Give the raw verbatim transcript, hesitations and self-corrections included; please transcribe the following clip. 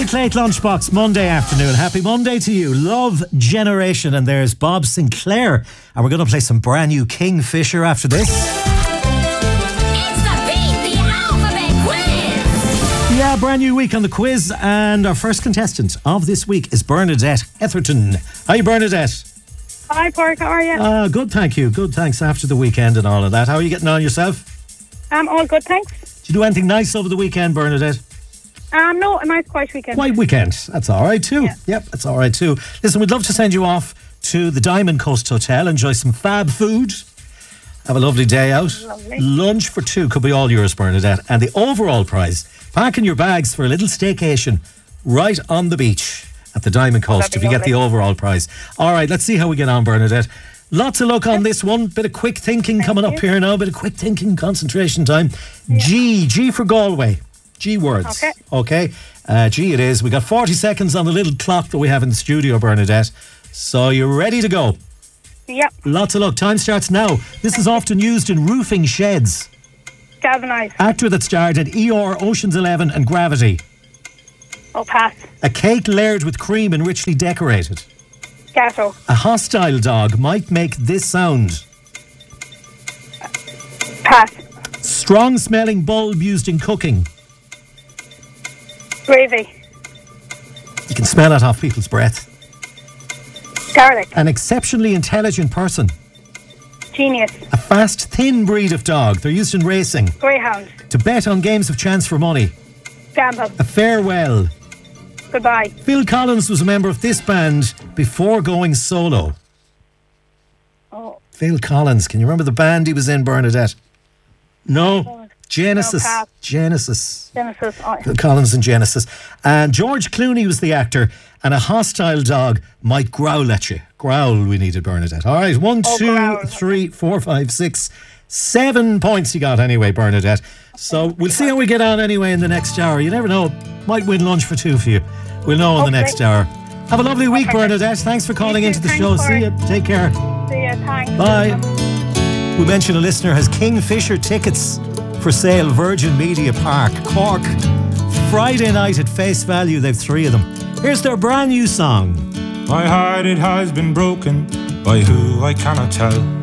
Full Plate Lunchbox, Monday afternoon. Happy Monday to you. Love Generation. And there's Bob Sinclair. And we're going to play some brand new Kingfisher after this. It's the Beat the Alphabet Quiz. Yeah, brand new week on the quiz. And our first contestant of this week is Bernadette Etherton. Hi, Bernadette. Hi, Park. How are you? Uh, good, thank you. Good, thanks. After the weekend and all of that. How are you getting on yourself? Um, all good, thanks. Did you do anything nice over the weekend, Bernadette? Um, no, a nice quiet weekend. Quiet weekend. That's all right too. Yeah. Yep, that's all right too. Listen, we'd love to send you off to the Diamond Coast Hotel. Enjoy some fab food. Have a lovely day out. Lovely. Lunch for two could be all yours, Bernadette. And the overall prize, packing your bags for a little staycation right on the beach at the Diamond Coast That'd if be you get the lovely. overall prize. All right, let's see how we get on, Bernadette. Lots of luck on this one. Bit of quick thinking coming up you. here now. Bit of quick thinking, concentration time. G, G for Galway. G words. Okay. Okay. Uh, G it is. We got forty seconds on the little clock that we have in the studio, Bernadette. So you're ready to go. Yep. Lots of luck. Time starts now. This is often used in roofing sheds. Galvanised. Actor that starred in E R, Ocean's Eleven and Gravity. Oh, pass. A cake layered with cream and richly decorated. Gato. A hostile dog might make this sound. Pass. Strong smelling bulb used in cooking. Gravy. You can smell it off people's breath. Garlic. An exceptionally intelligent person. Genius. A fast, thin breed of dog. They're used in racing. Greyhound. To bet on games of chance for money. Gamble. A farewell. Goodbye. Phil Collins was a member of this band before going solo. Oh, Phil Collins. Can you remember the band he was in, Bernadette? No. Genesis. No, pass. Genesis. Genesis. Oh, Phil Collins and Genesis. And George Clooney was the actor. And a hostile dog might growl at you. Growl we needed, Bernadette. All right. One, Oh, two, growl. three, four, five, six, seven points you got anyway, Bernadette. So we'll see how we get on anyway in the next hour. You never know. Might win lunch for two for you. We'll know in the Okay. next hour. Have a lovely week, Okay. Bernadette. Thanks for calling You into too. the Thanks show. for See it. you. Take care. see ya. Thanks. Bye. We mentioned a listener has Kingfisher tickets for sale, Virgin Media Park, Cork. Friday night at face value. They've three of them. Here's their brand new song. My heart, it has been broken by who I cannot tell.